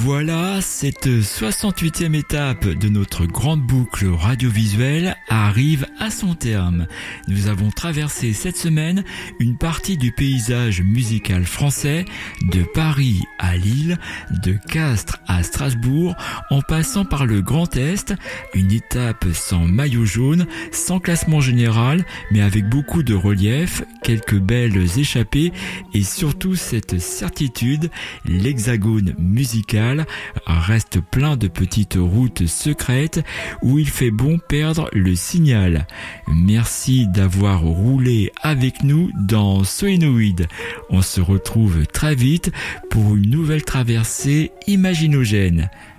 Voilà, cette 68e étape de notre grande boucle radiovisuelle arrive à son terme. Nous avons traversé cette semaine une partie du paysage musical français, de Paris à Lille, de Castres à Strasbourg, en passant par le Grand Est, une étape sans maillot jaune, sans classement général, mais avec beaucoup de relief, quelques belles échappées et surtout cette certitude, l'hexagone musical reste plein de petites routes secrètes où il fait bon perdre le signal. Merci d'avoir roulé avec nous dans Soinoïde. On se retrouve très vite pour une nouvelle traversée imaginogène.